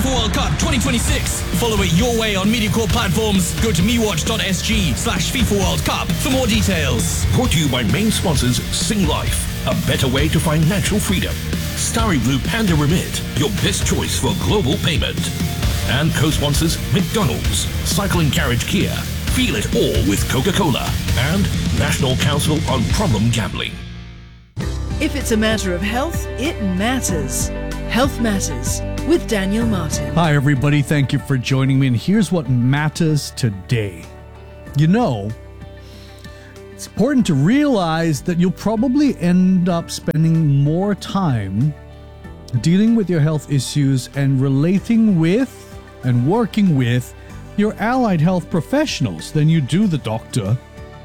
FIFA World Cup 2026. Follow it your way on MediaCorp platforms. Go to mewatch.sg/FIFA World Cup for more details. Brought to you by main sponsors Sing Life, a better way to find natural freedom. Starry Blue Panda Remit, your best choice for global payment. And co-sponsors McDonald's, Cycling Carriage Kia, Feel it all with Coca-Cola, and National Council on Problem Gambling. If it's a matter of health, it matters. Health Matters with Daniel Martin. Hi, everybody. Thank you for joining me. And here's what matters today. You know, it's important to realize that you'll probably end up spending more time dealing with your health issues and relating with and working with your allied health professionals than you do the doctor.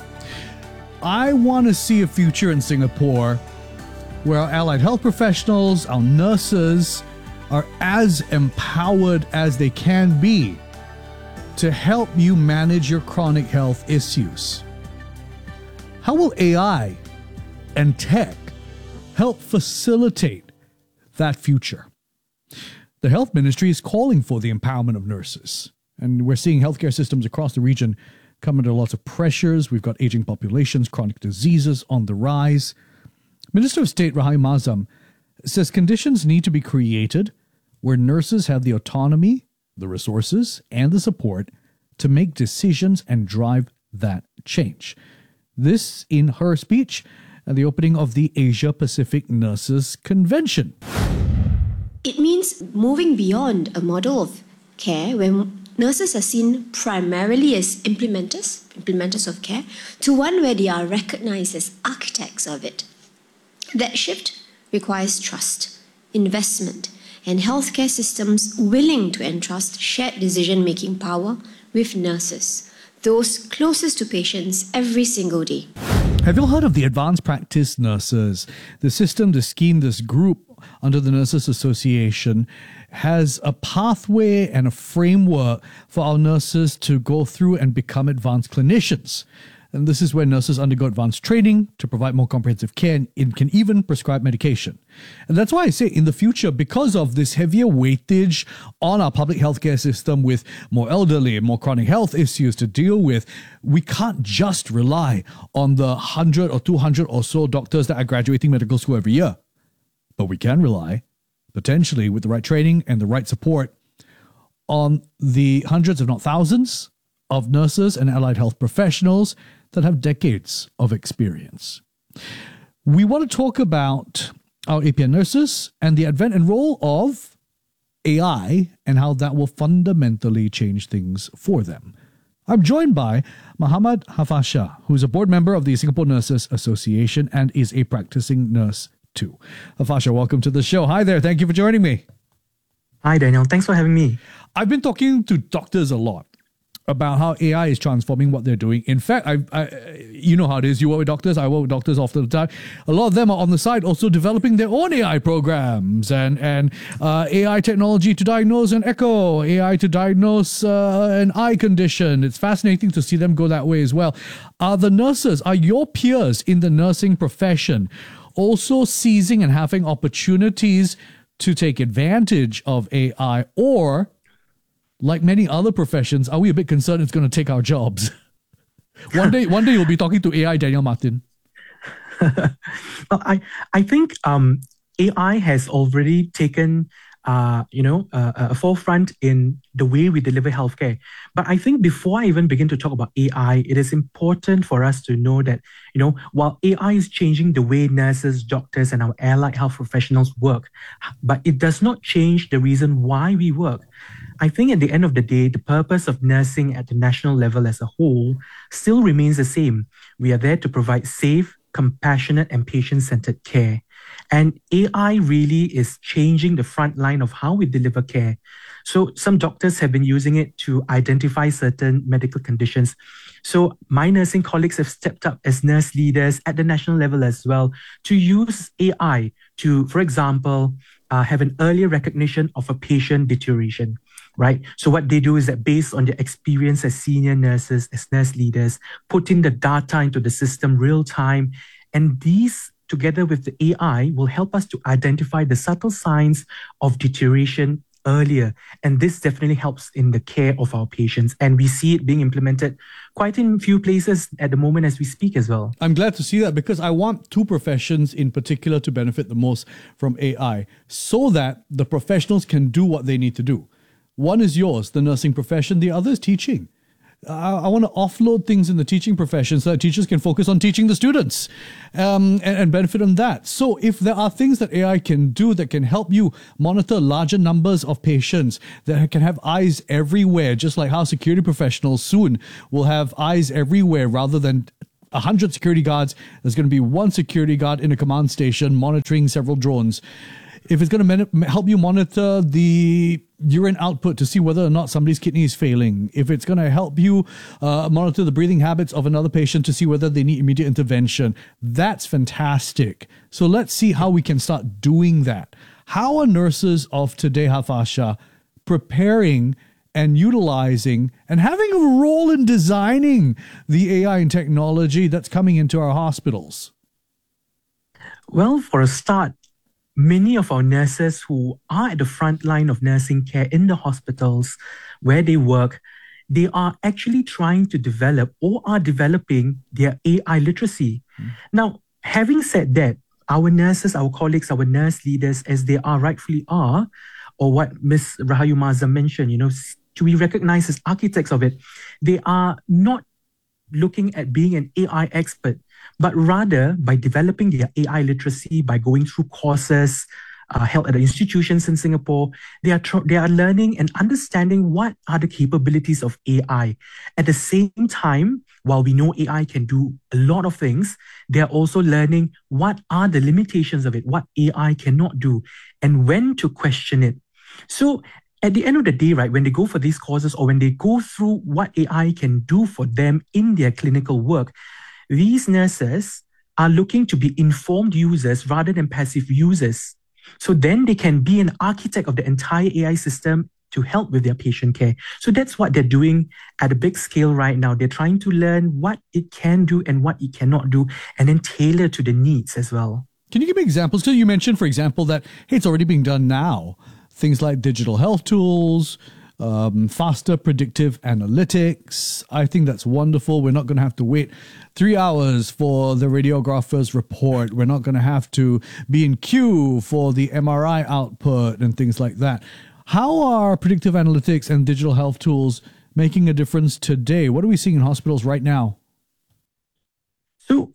I want to see a future in Singapore where our allied health professionals, our nurses, are as empowered as they can be to help you manage your chronic health issues. How will AI and tech help facilitate that future? The Health Ministry is calling for the empowerment of nurses, and we're seeing healthcare systems across the region come under lots of pressures. We've got aging populations, chronic diseases on the rise. Minister of State Rahim Azam says conditions need to be created where nurses have the autonomy, the resources, and the support to make decisions and drive that change. This in her speech at the opening of the Asia Pacific Nurses Convention. It means moving beyond a model of care where nurses are seen primarily as implementers of care, to one where they are recognized as architects of it. That shift requires trust, investment, and healthcare systems willing to entrust shared decision-making power with nurses, those closest to patients every single day. Have you all heard of the Advanced Practice Nurses? The system, the scheme, this group under the Nurses Association has a pathway and a framework for our nurses to go through and become advanced clinicians. And this is where nurses undergo advanced training to provide more comprehensive care and can even prescribe medication. And that's why I say in the future, because of this heavier weightage on our public healthcare system with more elderly and more chronic health issues to deal with, we can't just rely on the 100 or 200 or so doctors that are graduating medical school every year. But we can rely, potentially with the right training and the right support, on the hundreds, if not thousands, of nurses and allied health professionals that have decades of experience. We want to talk about our APN nurses and the advent and role of AI and how that will fundamentally change things for them. I'm joined by Muhammad Hafasha, who's a board member of the Singapore Nurses Association and is a practicing nurse too. Hafasha, welcome to the show. Hi there. Thank you for joining me. Hi, Daniel. Thanks for having me. I've been talking to doctors a lot about how AI is transforming what they're doing. In fact, you know how it is. You work with doctors. I work with doctors often the time. A lot of them are on the side also developing their own AI programs and AI technology to diagnose an echo, AI to diagnose an eye condition. It's fascinating to see them go that way as well. Are your peers in the nursing profession also seizing and having opportunities to take advantage of AI, or like many other professions, are we a bit concerned it's going to take our jobs? One day you'll be talking to AI, Daniel Martin. Well, I think AI has already taken a forefront in the way we deliver healthcare. But I think before I even begin to talk about AI, it is important for us to know that, while AI is changing the way nurses, doctors, and our allied health professionals work, but it does not change the reason why we work. I think at the end of the day, the purpose of nursing at the national level as a whole still remains the same. We are there to provide safe, compassionate, and patient-centered care. And AI really is changing the front line of how we deliver care. So some doctors have been using it to identify certain medical conditions. So my nursing colleagues have stepped up as nurse leaders at the national level as well to use AI to, for example, have an earlier recognition of a patient deterioration. Right. So what they do is that based on their experience as senior nurses, as nurse leaders, putting the data into the system real time. And these, together with the AI, will help us to identify the subtle signs of deterioration earlier. And this definitely helps in the care of our patients. And we see it being implemented quite in few places at the moment as we speak as well. I'm glad to see that because I want two professions in particular to benefit the most from AI so that the professionals can do what they need to do. One is yours, the nursing profession. The other is teaching. I want to offload things in the teaching profession so that teachers can focus on teaching the students and benefit on that. So if there are things that AI can do that can help you monitor larger numbers of patients, that can have eyes everywhere, just like how security professionals soon will have eyes everywhere rather than 100 security guards, there's going to be one security guard in a command station monitoring several drones. If it's going to help you monitor the urine output to see whether or not somebody's kidney is failing, if it's going to help you monitor the breathing habits of another patient to see whether they need immediate intervention, that's fantastic. So let's see how we can start doing that. How are nurses of today, Hafasha, preparing and utilizing and having a role in designing the AI and technology that's coming into our hospitals? Well, for a start, many of our nurses who are at the front line of nursing care in the hospitals where they work, they are actually trying to develop or are developing their AI literacy. Now, having said that, our nurses, our colleagues, our nurse leaders, as they are rightfully are, or what Ms. Rahayu Mazam mentioned, to be recognized as architects of it, they are not looking at being an AI expert, but rather by developing their AI literacy, by going through courses held at the institutions in Singapore, they are learning and understanding what are the capabilities of AI. At the same time, while we know AI can do a lot of things, they are also learning what are the limitations of it, what AI cannot do, and when to question it. So at the end of the day, right, when they go for these courses or when they go through what AI can do for them in their clinical work, these nurses are looking to be informed users rather than passive users. So then they can be an architect of the entire AI system to help with their patient care. So that's what they're doing at a big scale right now. They're trying to learn what it can do and what it cannot do, and then tailor to the needs as well. Can you give me examples? So you mentioned, for example, that, hey, it's already being done now. Things like digital health tools, faster predictive analytics. I think that's wonderful. We're not going to have to wait 3 hours for the radiographer's report. We're not going to have to be in queue for the MRI output and things like that. How are predictive analytics and digital health tools making a difference today? What are we seeing in hospitals right now? So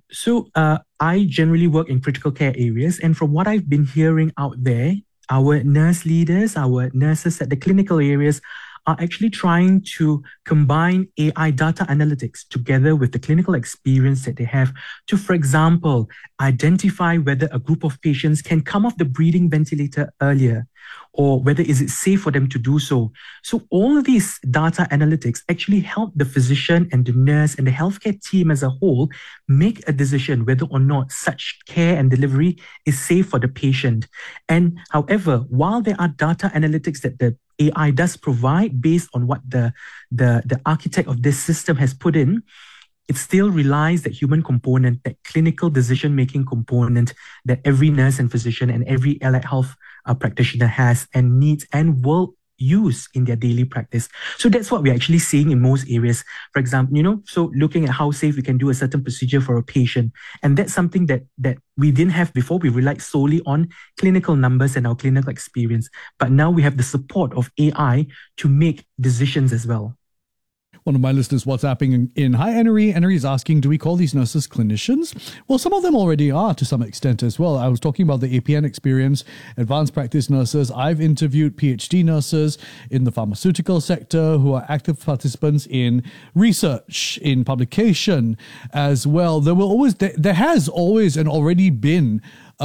I generally work in critical care areas, and from what I've been hearing out there, our nurse leaders, our nurses at the clinical areas are actually trying to combine AI data analytics together with the clinical experience that they have to, for example, identify whether a group of patients can come off the breathing ventilator earlier, or whether is it safe for them to do so. So all of these data analytics actually help the physician and the nurse and the healthcare team as a whole make a decision whether or not such care and delivery is safe for the patient. And however, while there are data analytics that the AI does provide based on what the architect of this system has put in, it still relies that human component, that clinical decision-making component that every nurse and physician and every allied health practitioner has and needs and will use in their daily practice. So that's what we're actually seeing in most areas. For example, so looking at how safe we can do a certain procedure for a patient. And that's something that we didn't have before. We relied solely on clinical numbers and our clinical experience. But now we have the support of AI to make decisions as well. One of my listeners WhatsApping in, hi, Enery. Enery is asking, do we call these nurses clinicians? Well, some of them already are to some extent as well. I was talking about the APN experience, advanced practice nurses. I've interviewed PhD nurses in the pharmaceutical sector who are active participants in research, in publication as well. There has always and already been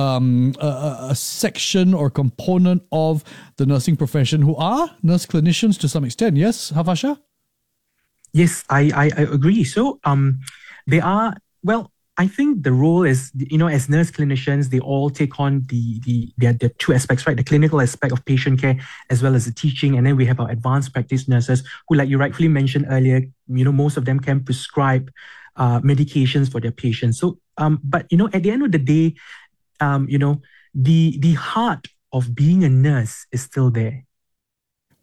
a section or component of the nursing profession who are nurse clinicians to some extent. Yes, Hafasha? Yes, I agree. So they are, well, I think the role is, as nurse clinicians, they all take on the two aspects, right? The clinical aspect of patient care as well as the teaching. And then we have our advanced practice nurses who, like you rightfully mentioned earlier, most of them can prescribe medications for their patients. So, but, at the end of the day, the heart of being a nurse is still there.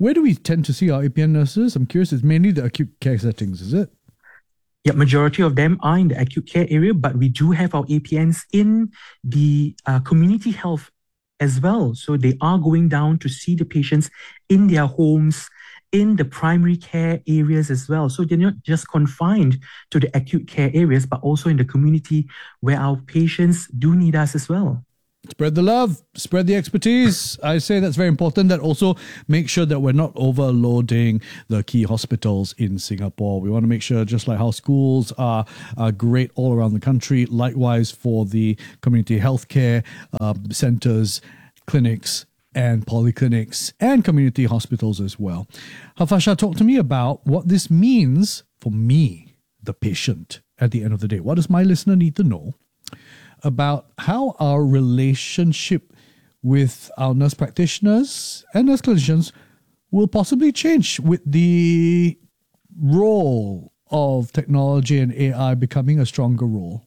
Where do we tend to see our APN nurses? I'm curious. It's mainly the acute care settings, is it? Yeah, majority of them are in the acute care area, but we do have our APNs in the community health as well. So they are going down to see the patients in their homes, in the primary care areas as well. So they're not just confined to the acute care areas, but also in the community where our patients do need us as well. Spread the love, spread the expertise. I say that's very important. That also makes sure that we're not overloading the key hospitals in Singapore. We want to make sure, just like how schools are great all around the country, likewise for the community healthcare centers, clinics, and polyclinics, and community hospitals as well. Hafasha, talk to me about what this means for me, the patient, at the end of the day. What does my listener need to know about how our relationship with our nurse practitioners and nurse clinicians will possibly change with the role of technology and AI becoming a stronger role?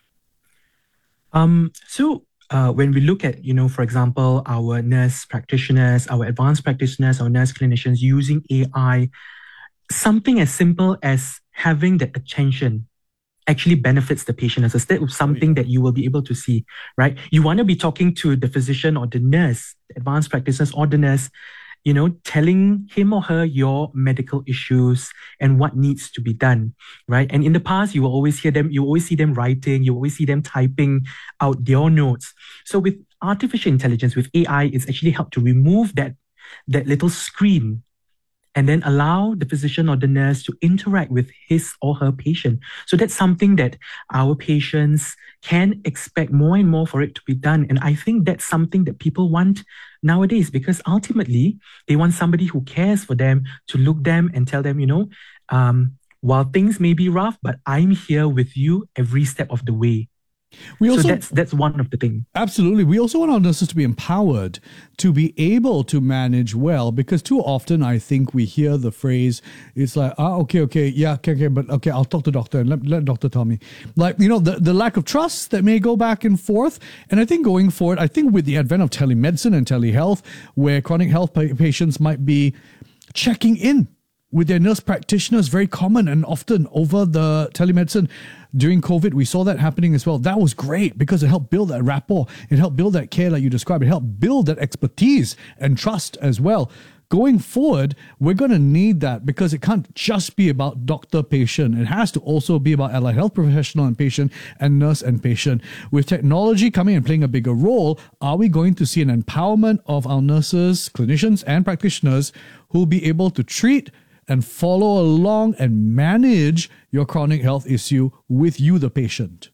When we look at, for example, our nurse practitioners, our advanced practitioners, our nurse clinicians using AI, something as simple as having that attention actually benefits the patient as a step of something that you will be able to see, right? You want to be talking to the physician or the nurse, the advanced practitioners or the nurse, telling him or her your medical issues and what needs to be done, right? And in the past, you will always hear them, you always see them writing, you always see them typing out their notes. So with artificial intelligence, with AI, it's actually helped to remove that little screen and then allow the physician or the nurse to interact with his or her patient. So that's something that our patients can expect more and more for it to be done. And I think that's something that people want nowadays, because ultimately they want somebody who cares for them to look them and tell them, while things may be rough, but I'm here with you every step of the way. That's one of the things. Absolutely. We also want our nurses to be empowered to be able to manage well, because too often I think we hear the phrase, it's like, okay, but okay, I'll talk to doctor and let doctor tell me. Like, the lack of trust that may go back and forth. And I think going forward, I think with the advent of telemedicine and telehealth, where chronic health patients might be checking in with their nurse practitioners, very common and often over the telemedicine. During COVID, we saw that happening as well. That was great because it helped build that rapport. It helped build that care like you described. It helped build that expertise and trust as well. Going forward, we're going to need that because it can't just be about doctor-patient. It has to also be about allied health professional and patient and nurse and patient. With technology coming and playing a bigger role, are we going to see an empowerment of our nurses, clinicians, and practitioners who will be able to treat and follow along and manage your chronic health issue with you, the patient?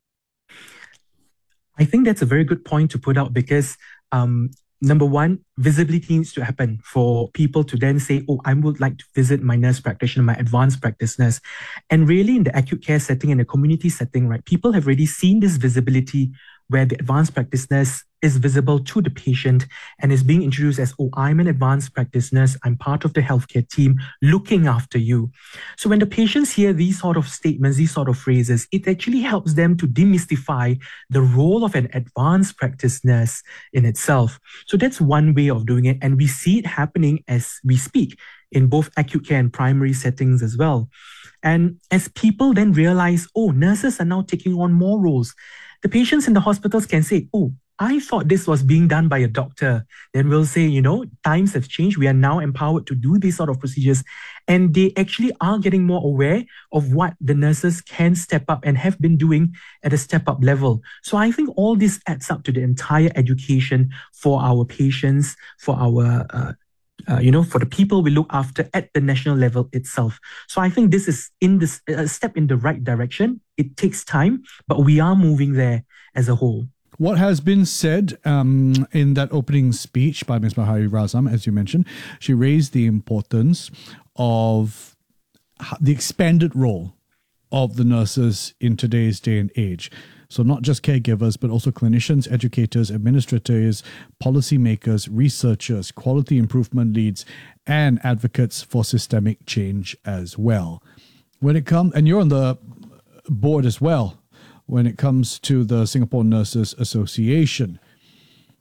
I think that's a very good point to put out because, number one, visibility needs to happen for people to then say, I would like to visit my nurse practitioner, my advanced practitioners. And really in the acute care setting, in the community setting, right, people have already seen this visibility where the advanced practitioners is visible to the patient and is being introduced as, I'm an advanced practitioner, I'm part of the healthcare team looking after you. So when the patients hear these sort of statements, these sort of phrases, it actually helps them to demystify the role of an advanced practitioner in itself. So that's one way of doing it. And we see it happening as we speak in both acute care and primary settings as well. And as people then realize, nurses are now taking on more roles, the patients in the hospitals can say, I thought this was being done by a doctor. Then we'll say, times have changed. We are now empowered to do these sort of procedures. And they actually are getting more aware of what the nurses can step up and have been doing at a step up level. So I think all this adds up to the entire education for our patients, for our for the people we look after at the national level itself. So I think this is a step in the right direction. It takes time, but we are moving there as a whole. What has been said in that opening speech by Ms. Mahari Razam, as you mentioned, she raised the importance of the expanded role of the nurses in today's day and age. So not just caregivers, but also clinicians, educators, administrators, policymakers, researchers, quality improvement leads, and advocates for systemic change as well. When it comes, and you're on the board as well, when it comes to the Singapore Nurses Association,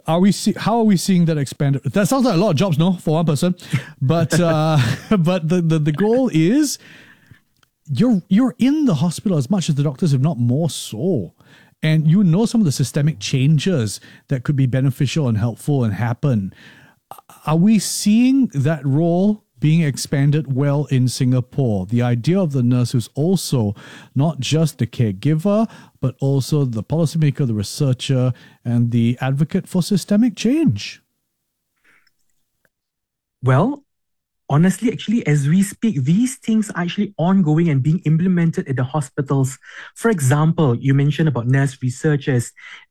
how are we seeing that expanded? That sounds like a lot of jobs, no, for one person. But but the goal is you're in the hospital as much as the doctors, if not more so. And you know some of the systemic changes that could be beneficial and helpful and happen. Are we seeing that role being expanded well in Singapore? The idea of the nurse who's also not just the caregiver, but also the policymaker, the researcher, and the advocate for systemic change. Well, honestly, actually, as we speak, these things are actually ongoing and being implemented at the hospitals. For example, you mentioned about nurse researchers.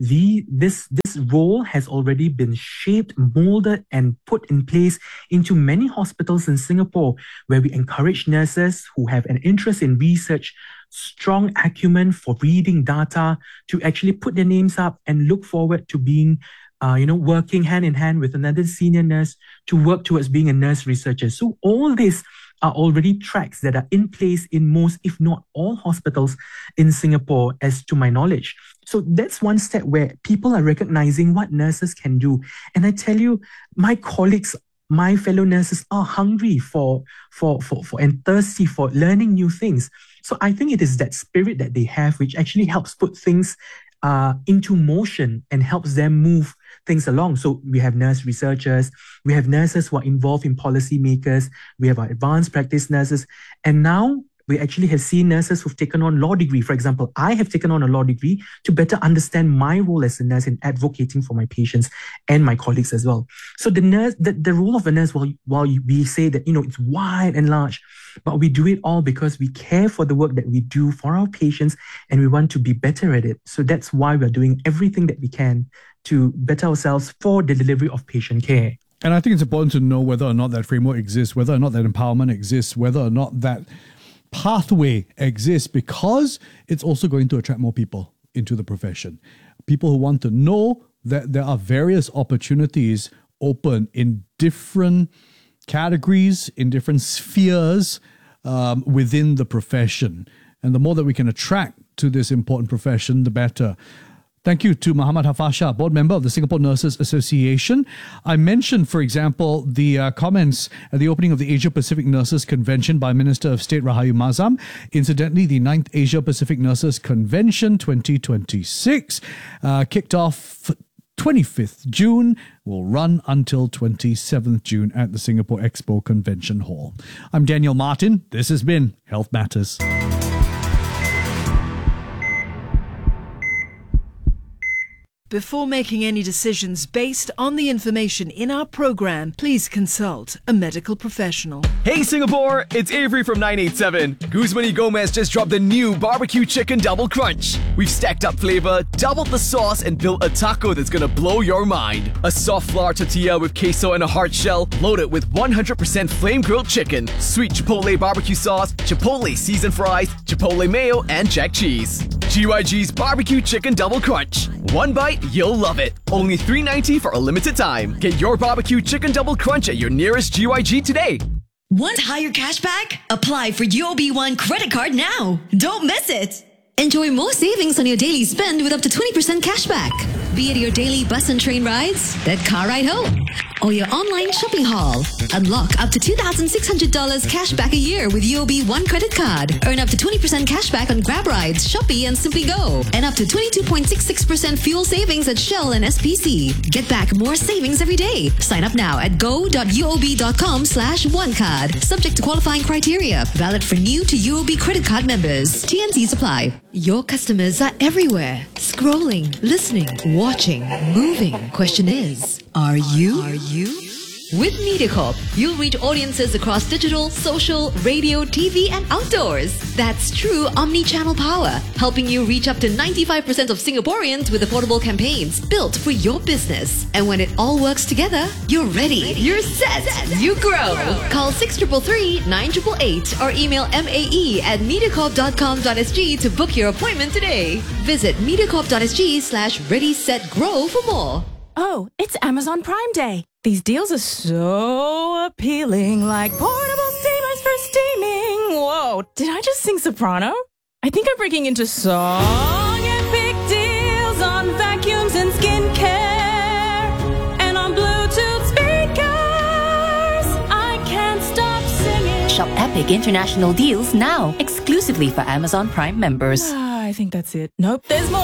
This role has already been shaped, molded, and put in place into many hospitals in Singapore, where we encourage nurses who have an interest in research, strong acumen for reading data, to actually put their names up and look forward to being working hand in hand with another senior nurse to work towards being a nurse researcher. So all these are already tracks that are in place in most, if not all, hospitals in Singapore, as to my knowledge. So that's one step where people are recognizing what nurses can do. And I tell you, my colleagues, my fellow nurses are hungry for and thirsty for learning new things. So I think it is that spirit that they have which actually helps put things into motion and helps them move things along. So we have nurse researchers, we have nurses who are involved in policy makers, we have our advanced practice nurses, and now we actually have seen nurses who've taken on law degree. For example, I have taken on a law degree to better understand my role as a nurse in advocating for my patients and my colleagues as well. So the role of a nurse, while we say that, it's wide and large, but we do it all because we care for the work that we do for our patients and we want to be better at it. So that's why we're doing everything that we can to better ourselves for the delivery of patient care. And I think it's important to know whether or not that framework exists, whether or not that empowerment exists, whether or not that pathway exists, because it's also going to attract more people into the profession. People who want to know that there are various opportunities open in different categories, in different spheres within the profession. And the more that we can attract to this important profession, the better. Thank you to Muhammad Hafasha, board member of the Singapore Nurses Association. I mentioned, for example, the comments at the opening of the Asia Pacific Nurses Convention by Minister of State Rahayu Mazam. Incidentally, the 9th Asia Pacific Nurses Convention 2026 kicked off 25th June, will run until 27th June at the Singapore Expo Convention Hall. I'm Daniel Martin. This has been Health Matters. Before making any decisions based on the information in our program, please consult a medical professional. Hey Singapore, it's Avery from 987. Guzman y Gomez just dropped the new barbecue chicken double crunch. We've stacked up flavor, doubled the sauce, and built a taco that's gonna blow your mind. A soft flour tortilla with queso and a hard shell, loaded with 100% flame grilled chicken, sweet chipotle barbecue sauce, chipotle seasoned fries, chipotle mayo, and jack cheese. GYG's barbecue chicken double crunch. One bite, you'll love it. Only $3.90 for a limited time. Get your barbecue chicken double crunch at your nearest GYG today. Want higher cashback? Apply for UOB One credit card now. Don't miss it. Enjoy more savings on your daily spend with up to 20% cashback. Be it your daily bus and train rides, that car ride home, or your online shopping haul. Unlock up to $2,600 cashback a year with UOB One credit card. Earn up to 20% cashback on Grab rides, Shopee, and Simply Go. And up to 22.66% fuel savings at Shell and SPC. Get back more savings every day. Sign up now at go.uob.com/onecard. Subject to qualifying criteria. Valid for new to UOB credit card members. TNCs apply. Your customers are everywhere. Scrolling, listening, watching, moving. Question is, are you? With MediaCorp, you'll reach audiences across digital, social, radio, TV, and outdoors. That's true omni-channel power, helping you reach up to 95% of Singaporeans with affordable campaigns built for your business. And when it all works together, you're ready. You're set. You grow. Call 6333-9888 or email mae@mediacorp.com.sg to book your appointment today. Visit mediacorp.sg/ready-set-grow for more. Oh, it's Amazon Prime Day. These deals are so appealing, like portable steamers for steaming. Whoa, did I just sing soprano? I think I'm breaking into song. Epic deals on vacuums and skincare. epic international deals now, exclusively for Amazon Prime members. I think that's it. Nope, there's more.